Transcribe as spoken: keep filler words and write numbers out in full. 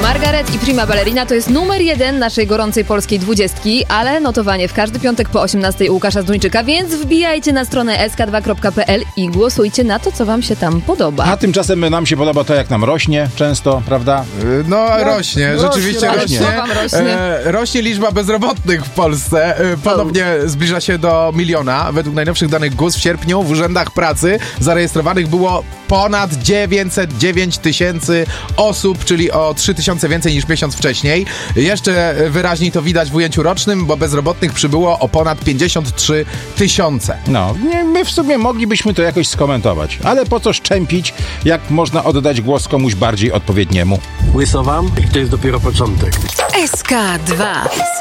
Margaret i Prima Ballerina to jest numer jeden naszej gorącej polskiej dwudziestki, ale notowanie w każdy piątek po osiemnastej u Łukasza Zduńczyka, więc wbijajcie na stronę s k dwa kropka p l i głosujcie na to, co wam się tam podoba. A tymczasem nam się podoba to, jak nam rośnie często, prawda? No, no rośnie, rośnie, rzeczywiście rośnie. rośnie. Co wam rośnie? E, rośnie liczba bezrobotnych w Polsce. E, ponownie zbliża się do miliona. Według najnowszych danych G U S w sierpniu w urzędach pracy zarejestrowanych było ponad dziewięćset dziewięć tysięcy osób, czyli o trzy tysiące więcej niż miesiąc wcześniej. Jeszcze wyraźniej to widać w ujęciu rocznym, bo bezrobotnych przybyło o ponad pięćdziesiąt trzy tysiące. No, nie, my w sumie moglibyśmy to jakoś skomentować, ale po co szczępić, jak można oddać głos komuś bardziej odpowiedniemu? Łyso wam i to jest dopiero początek. S K dwa.